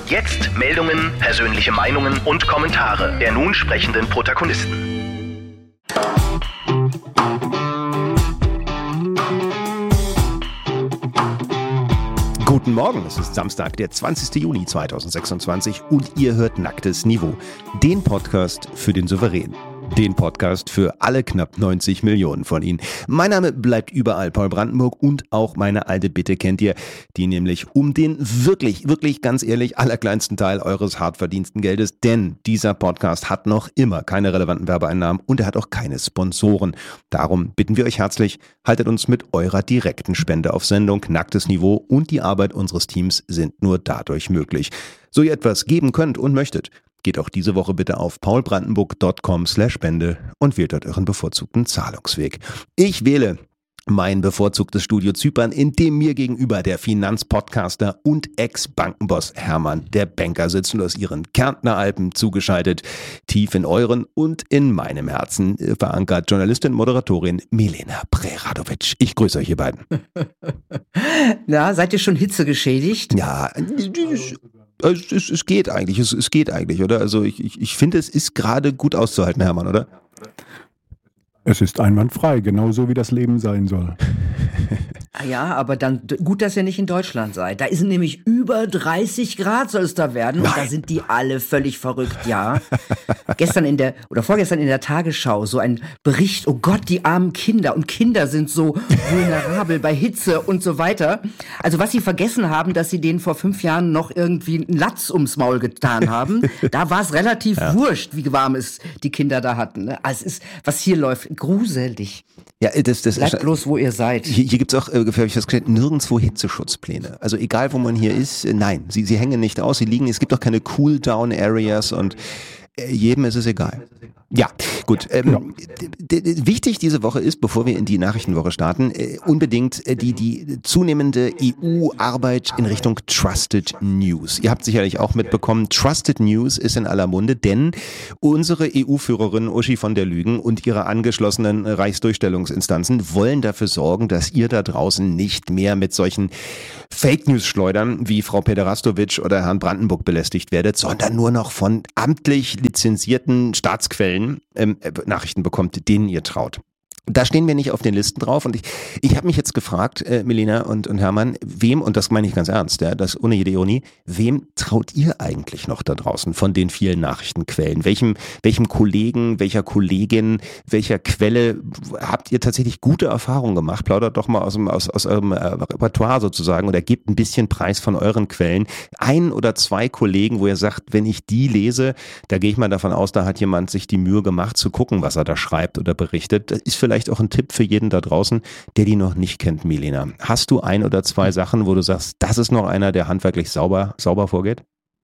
Jetzt Meldungen, persönliche Meinungen und Kommentare der nun sprechenden Protagonisten. Guten Morgen, es ist Samstag, der 20. Juni 2026 und ihr hört Nacktes Niveau, den Podcast für den Souverän. Den Podcast für alle knapp 90 Millionen von Ihnen. Mein Name bleibt überall Paul Brandenburg und auch meine alte Bitte kennt ihr, die nämlich um den wirklich ganz ehrlich allerkleinsten Teil eures hart verdiensten Geldes, denn dieser Podcast hat noch immer keine relevanten Werbeeinnahmen und er hat auch keine Sponsoren. Darum bitten wir euch herzlich, haltet uns mit eurer direkten Spende auf Sendung. Nacktes Niveau und die Arbeit unseres Teams sind nur dadurch möglich. So ihr etwas geben könnt und möchtet, geht auch diese Woche bitte auf paulbrandenburg.com/Spende und wählt dort euren bevorzugten Zahlungsweg. Ich wähle mein bevorzugtes Studio Zypern, in dem mir gegenüber der Finanzpodcaster und Ex-Bankenboss Hermann der Banker sitzt und aus ihren Kärntner Alpen zugeschaltet, tief in euren und in meinem Herzen verankert Journalistin, Moderatorin Milena Preradovic. Ich grüße euch, ihr beiden. Na, seid ihr schon hitzegeschädigt? Ja, es geht eigentlich, es geht eigentlich, oder? Also ich finde, es ist gerade gut auszuhalten, Hermann, oder? Es ist einwandfrei, genauso wie das Leben sein soll. Ja, aber dann gut, dass ihr nicht in Deutschland seid. Da ist nämlich über 30 Grad soll es da werden. Und da sind die alle völlig verrückt, ja. Vorgestern in der Tagesschau so ein Bericht, oh Gott, die armen Kinder. Und Kinder sind so vulnerabel bei Hitze und so weiter. Also was sie vergessen haben, dass sie denen vor 5 Jahren noch irgendwie einen Latz ums Maul getan haben. Da war es relativ wurscht, wie warm es die Kinder da hatten. Ne? Also es ist, was hier läuft, gruselig. Ja, das bleibt bloß, wo ihr seid. Hier gibt's auch, habe ich festgestellt, nirgendwo Hitzeschutzpläne. Also egal, wo man hier ist, nein, sie hängen nicht aus, sie liegen, es gibt auch keine Cool-Down-Areas und jedem ist es egal. Ja, gut. Wichtig diese Woche ist, bevor wir in die Nachrichtenwoche starten, unbedingt die zunehmende EU-Arbeit in Richtung Trusted News. Ihr habt sicherlich auch mitbekommen, Trusted News ist in aller Munde, denn unsere EU-Führerin Uschi von der Lügen und ihre angeschlossenen Reichsdurchstellungsinstanzen wollen dafür sorgen, dass ihr da draußen nicht mehr mit solchen Fake-News-Schleudern wie Frau Pederastovic oder Herrn Brandenburg belästigt werdet, sondern nur noch von amtlich lizenzierten Staatsquellen Nachrichten bekommt, denen ihr traut. Da stehen wir nicht auf den Listen drauf und ich habe mich jetzt gefragt, Milena und Hermann, wem, und das meine ich ganz ernst, ja, das ohne jede Ironie, wem traut ihr eigentlich noch da draußen von den vielen Nachrichtenquellen? Welchem Kollegen, welcher Kollegin, welcher Quelle habt ihr tatsächlich gute Erfahrungen gemacht? Plaudert doch mal aus eurem Repertoire sozusagen oder gebt ein bisschen Preis von euren Quellen. 1 oder 2 Kollegen, wo ihr sagt, wenn ich die lese, da gehe ich mal davon aus, da hat jemand sich die Mühe gemacht zu gucken, was er da schreibt oder berichtet. Das ist vielleicht auch ein Tipp für jeden da draußen, der die noch nicht kennt, Milena. Hast du 1 oder 2 Sachen, wo du sagst, das ist noch einer, der handwerklich sauber vorgeht?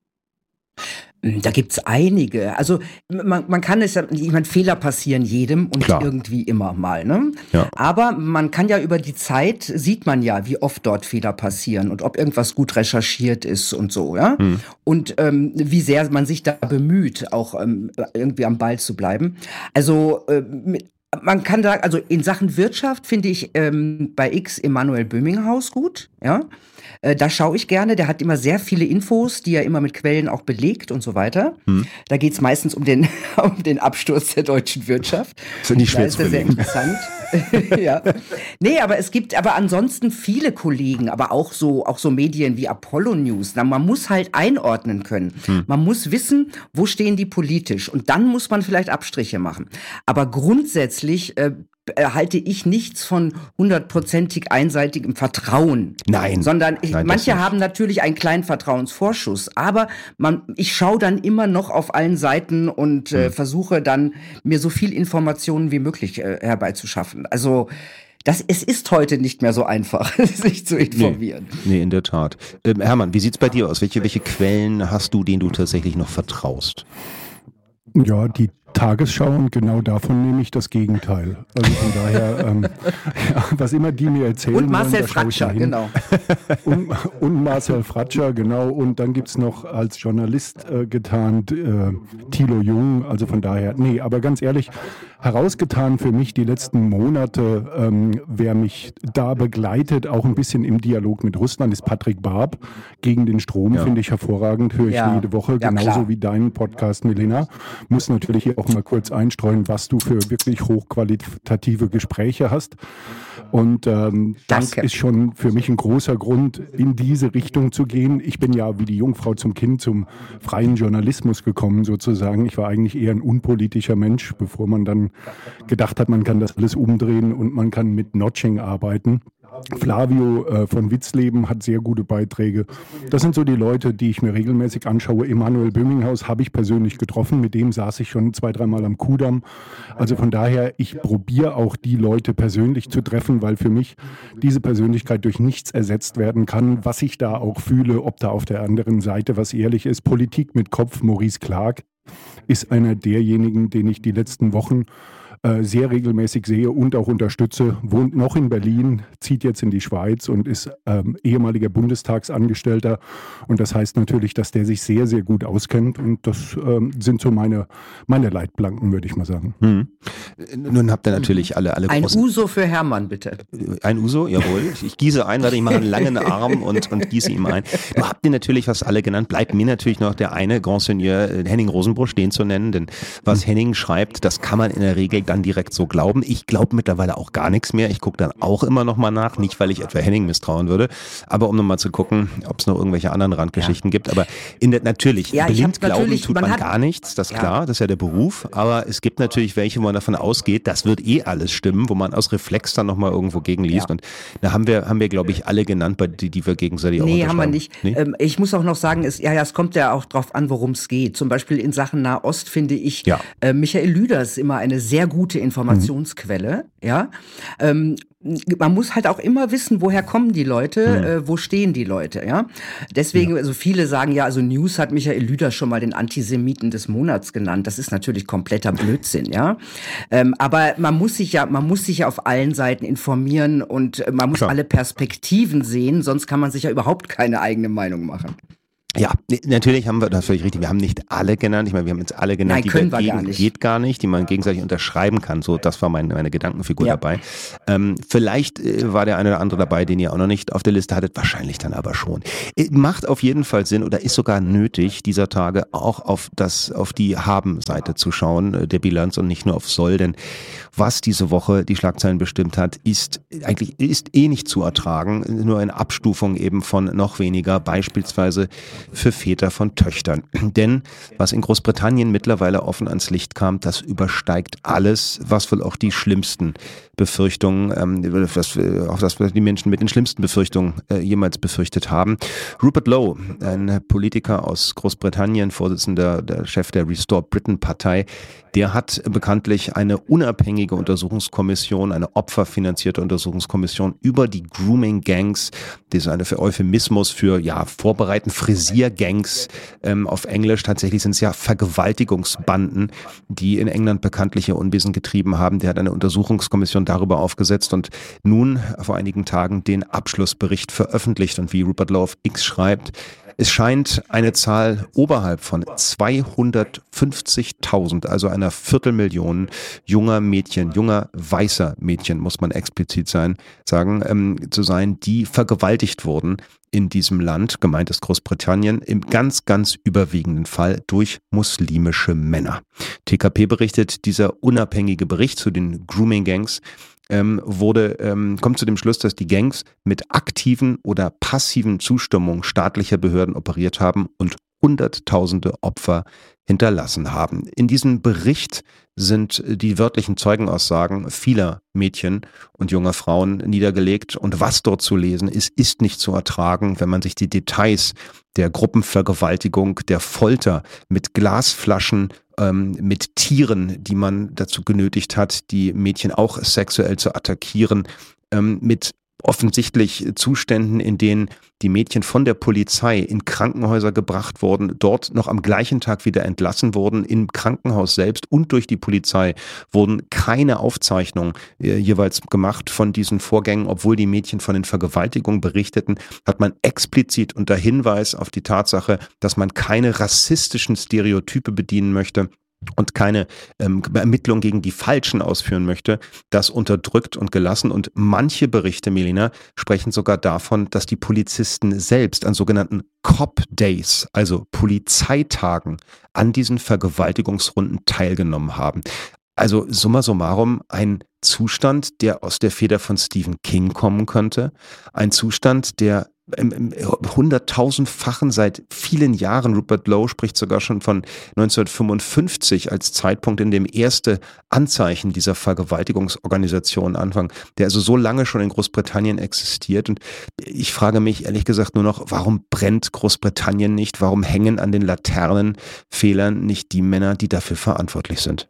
Da gibt's einige. Also man kann es ja, ich meine, Fehler passieren jedem und Klar. irgendwie immer mal, ne? Ja. Aber man kann ja über die Zeit, sieht man ja, wie oft dort Fehler passieren und ob irgendwas gut recherchiert ist und so, ja? Und wie sehr man sich da bemüht, auch irgendwie am Ball zu bleiben. Also man kann sagen, also in Sachen Wirtschaft finde ich bei X Emanuel Böminghaus gut, ja. Da schaue ich gerne, der hat immer sehr viele Infos, die er immer mit Quellen auch belegt und so weiter. Da geht's meistens um den Absturz der deutschen Wirtschaft. Das ist nicht schwer zu sehr belegen. interessant. Ja. Nee, aber es gibt aber ansonsten viele Kollegen, aber auch so Medien wie Apollo News. Na, man muss halt einordnen können. Man muss wissen, wo stehen die politisch. Und dann muss man vielleicht Abstriche machen. Aber grundsätzlich halte ich nichts von 100%ig einseitigem Vertrauen. Nein. Sondern Nein, manche haben natürlich einen kleinen Vertrauensvorschuss, aber ich schaue dann immer noch auf allen Seiten und versuche dann, mir so viel Informationen wie möglich herbeizuschaffen. Also es ist heute nicht mehr so einfach, sich zu informieren. Nee, in der Tat. Hermann, wie sieht's bei dir aus? Welche Quellen hast du, denen du tatsächlich noch vertraust? Ja, die Tagesschau und genau davon nehme ich das Gegenteil. Also von daher, was immer die mir erzählen. Und Marcel wollen, Fratscher, genau. Und Marcel Fratscher, genau. Und dann gibt es noch als Journalist getarnt Thilo Jung. Also von daher, nee, aber ganz ehrlich, herausgetan für mich die letzten Monate, wer mich da begleitet, auch ein bisschen im Dialog mit Russland, ist Patrick Barb. Gegen den Strom finde ich hervorragend, höre ich jede Woche, genauso klar. Wie deinen Podcast, Milena. Muss natürlich hier auch mal kurz einstreuen, was du für wirklich hochqualitative Gespräche hast. Und das ist schon für mich ein großer Grund, in diese Richtung zu gehen. Ich bin ja wie die Jungfrau zum Kind zum freien Journalismus gekommen sozusagen. Ich war eigentlich eher ein unpolitischer Mensch, bevor man dann gedacht hat, man kann das alles umdrehen und man kann mit Notching arbeiten. Flavio von Witzleben hat sehr gute Beiträge. Das sind so die Leute, die ich mir regelmäßig anschaue. Emanuel Böminghaus habe ich persönlich getroffen. Mit dem saß ich schon 2-3 Mal am Kudamm. Also von daher, ich probiere auch die Leute persönlich zu treffen, weil für mich diese Persönlichkeit durch nichts ersetzt werden kann. Was ich da auch fühle, ob da auf der anderen Seite was ehrlich ist. Politik mit Kopf, Maurice Clark ist einer derjenigen, den ich die letzten Wochen sehr regelmäßig sehe und auch unterstütze, wohnt noch in Berlin, zieht jetzt in die Schweiz und ist ehemaliger Bundestagsangestellter. Und das heißt natürlich, dass der sich sehr, sehr gut auskennt. Und das sind so meine Leitplanken, würde ich mal sagen. Nun habt ihr natürlich alle ein großen... Ein Uso für Hermann, bitte. Ein Uso, jawohl. Ich gieße ein, ich mache einen langen Arm und gieße ihm ein. Du habt ihr natürlich fast alle genannt. Bleibt mir natürlich noch der eine Grand Seigneur Henning Rosenbusch, den zu nennen. Denn was Henning schreibt, das kann man in der Regel dann direkt so glauben. Ich glaube mittlerweile auch gar nichts mehr. Ich gucke dann auch immer noch mal nach. Nicht, weil ich etwa Henning misstrauen würde, aber um nochmal zu gucken, ob es noch irgendwelche anderen Randgeschichten gibt. Aber natürlich, blind glauben tut man gar nichts. Das ist klar, das ist ja der Beruf. Aber es gibt natürlich welche, wo man davon ausgeht, das wird alles stimmen, wo man aus Reflex dann nochmal irgendwo gegenliest. Und da haben wir, glaube ich, alle genannt, die wir gegenseitig auch unterschreiben. Nee, haben wir nicht. Nee? Ich muss auch noch sagen, es kommt ja auch drauf an, worum es geht. Zum Beispiel in Sachen Nahost finde ich Michael Lüders immer eine sehr gute Informationsquelle, man muss halt auch immer wissen, woher kommen die Leute, wo stehen die Leute, Deswegen, also viele sagen also News hat Michael Lüders schon mal den Antisemiten des Monats genannt. Das ist natürlich kompletter Blödsinn, aber man muss sich ja auf allen Seiten informieren und man muss alle Perspektiven sehen, sonst kann man sich ja überhaupt keine eigene Meinung machen. Ja, natürlich haben wir, das völlig richtig, wir haben nicht alle genannt, ich meine, wir haben jetzt alle genannt, geht gar nicht, die man gegenseitig unterschreiben kann, so, das war meine Gedankenfigur dabei. Vielleicht war der eine oder andere dabei, den ihr auch noch nicht auf der Liste hattet, wahrscheinlich dann aber schon. Macht auf jeden Fall Sinn oder ist sogar nötig, dieser Tage auch auf die Haben-Seite zu schauen, der Bilanz und nicht nur auf Soll, denn was diese Woche die Schlagzeilen bestimmt hat, ist nicht zu ertragen, nur eine Abstufung eben von noch weniger, beispielsweise für Väter von Töchtern. Denn was in Großbritannien mittlerweile offen ans Licht kam, das übersteigt alles, was wohl auch die schlimmsten Befürchtungen, auch das, was die Menschen mit den schlimmsten Befürchtungen jemals befürchtet haben. Rupert Lowe, ein Politiker aus Großbritannien, Vorsitzender, der Chef der Restore Britain Partei, der hat bekanntlich eine unabhängige Untersuchungskommission, eine opferfinanzierte Untersuchungskommission über die Grooming-Gangs, das ist ein Euphemismus für vorbereiten Frisiergangs auf Englisch. Tatsächlich sind es Vergewaltigungsbanden, die in England bekanntlich ihr Unwesen getrieben haben. Der hat eine Untersuchungskommission darüber aufgesetzt und nun vor einigen Tagen den Abschlussbericht veröffentlicht. Und wie Rupert Lowe auf X schreibt, es scheint eine Zahl oberhalb von 250.000, also einer Viertelmillion junger weißer Mädchen, muss man explizit sagen, zu sein, die vergewaltigt wurden in diesem Land, gemeint ist Großbritannien, im ganz, ganz überwiegenden Fall durch muslimische Männer. TKP berichtet, dieser unabhängige Bericht zu den Grooming-Gangs kommt zu dem Schluss, dass die Gangs mit aktiven oder passiven Zustimmung staatlicher Behörden operiert haben und Hunderttausende Opfer hinterlassen haben. In diesem Bericht sind die wörtlichen Zeugenaussagen vieler Mädchen und junger Frauen niedergelegt und was dort zu lesen ist nicht zu ertragen, wenn man sich die Details der Gruppenvergewaltigung, der Folter mit Glasflaschen, mit Tieren, die man dazu genötigt hat, die Mädchen auch sexuell zu attackieren, mit offensichtlich Zuständen, in denen die Mädchen von der Polizei in Krankenhäuser gebracht wurden, dort noch am gleichen Tag wieder entlassen wurden, im Krankenhaus selbst und durch die Polizei wurden keine Aufzeichnungen jeweils gemacht von diesen Vorgängen, obwohl die Mädchen von den Vergewaltigungen berichteten, hat man explizit unter Hinweis auf die Tatsache, dass man keine rassistischen Stereotype bedienen möchte und keine Ermittlung gegen die Falschen ausführen möchte, das unterdrückt und gelassen. Und manche Berichte, Melina, sprechen sogar davon, dass die Polizisten selbst an sogenannten Cop Days, also Polizeitagen, an diesen Vergewaltigungsrunden teilgenommen haben. Also summa summarum ein Zustand, der aus der Feder von Stephen King kommen könnte, ein Zustand, der im 100.000-fachen seit vielen Jahren, Rupert Lowe spricht sogar schon von 1955 als Zeitpunkt, in dem erste Anzeichen dieser Vergewaltigungsorganisation anfangen, der also so lange schon in Großbritannien existiert. Und ich frage mich ehrlich gesagt nur noch, warum brennt Großbritannien nicht? Warum hängen an den Laternenpfählern nicht die Männer, die dafür verantwortlich sind?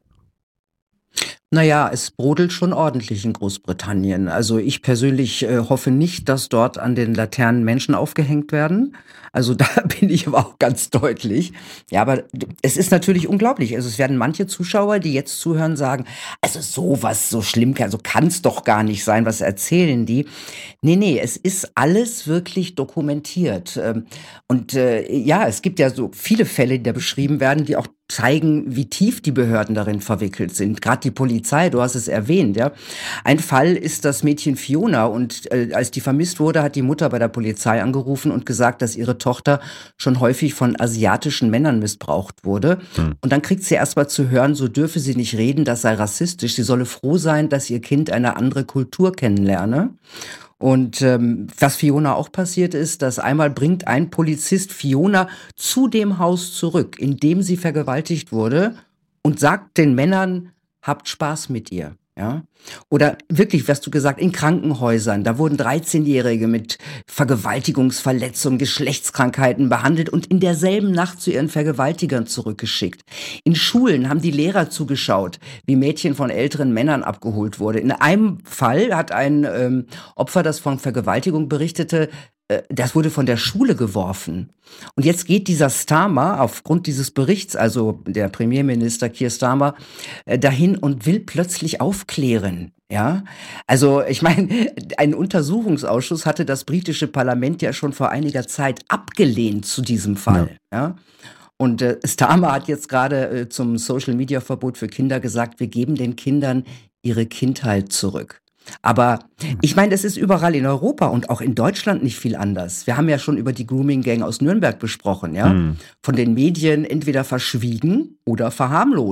Naja, es brodelt schon ordentlich in Großbritannien. Also ich persönlich hoffe nicht, dass dort an den Laternen Menschen aufgehängt werden. Also da bin ich aber auch ganz deutlich. Ja, aber es ist natürlich unglaublich. Also es werden manche Zuschauer, die jetzt zuhören, sagen, also sowas so schlimm, also kann es doch gar nicht sein, was erzählen die? Nee, es ist alles wirklich dokumentiert. Und ja, es gibt ja so viele Fälle, die da beschrieben werden, die auch zeigen, wie tief die Behörden darin verwickelt sind. Gerade die Polizei, du hast es erwähnt, ja. Ein Fall ist das Mädchen Fiona und als die vermisst wurde, hat die Mutter bei der Polizei angerufen und gesagt, dass ihre Tochter schon häufig von asiatischen Männern missbraucht wurde. Und dann kriegt sie erst mal zu hören, so dürfe sie nicht reden, das sei rassistisch. Sie solle froh sein, dass ihr Kind eine andere Kultur kennenlerne. Und was Fiona auch passiert ist, dass einmal bringt ein Polizist Fiona zu dem Haus zurück, in dem sie vergewaltigt wurde und sagt den Männern, habt Spaß mit ihr. Ja? Oder wirklich, was du gesagt, in Krankenhäusern, da wurden 13-Jährige mit Vergewaltigungsverletzungen, Geschlechtskrankheiten behandelt und in derselben Nacht zu ihren Vergewaltigern zurückgeschickt. In Schulen haben die Lehrer zugeschaut, wie Mädchen von älteren Männern abgeholt wurde. In einem Fall hat ein Opfer, das von Vergewaltigung berichtete, das wurde von der Schule geworfen. Und jetzt geht dieser Starmer aufgrund dieses Berichts, also der Premierminister Keir Starmer, dahin und will plötzlich aufklären. Ja, also ich meine, ein Untersuchungsausschuss hatte das britische Parlament ja schon vor einiger Zeit abgelehnt zu diesem Fall. Ja. Und Starmer hat jetzt gerade zum Social-Media-Verbot für Kinder gesagt, wir geben den Kindern ihre Kindheit zurück. Aber ich meine, es ist überall in Europa und auch in Deutschland nicht viel anders. Wir haben ja schon über die Grooming-Gang aus Nürnberg besprochen, ja, von den Medien entweder verschwiegen oder verharmlost.